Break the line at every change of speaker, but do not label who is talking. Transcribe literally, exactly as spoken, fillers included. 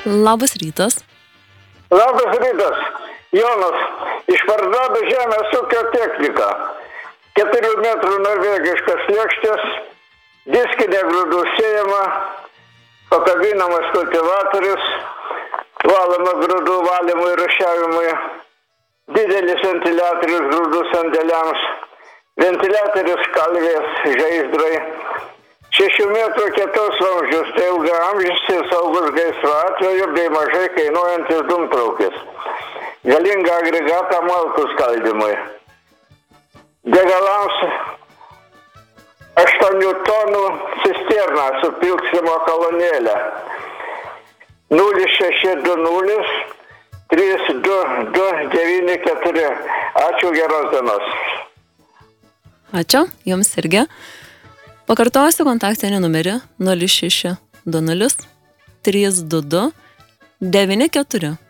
Labas rytas.
Labas rytas. Jonas, išparduodu žemės ūkio techniką. Keturių metrų norvegiškas lėkštės, diskinė grūdų sėjama, pakabinamas kultivatorius, valoma grūdų valymui ir rūšiavimui, didelis ventiliatorius grūdų sandėliams, ventiliatorius kalvės žaizdrai, šešių metrų kietos vamzdžius, tai ilgaamžis ir saugus gaisro atveju bei mažai kainuojantis dūmtraukis. Galingą agregatą malkų skaldymui. Degalams aštuonių tonų cisterną su pilksimo kolonėlė. nulis šeši du nulis trys du du devyni keturi. Ačiū, geros dienos.
Ačiū, jums irgi. Pakartosiu kontaktinį numerį nulis šeši du nulis trys du du devyni keturi.